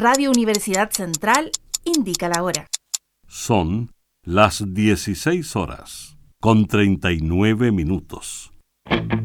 Radio Universidad Central indica la hora. Son las 16 horas, con 39 minutos.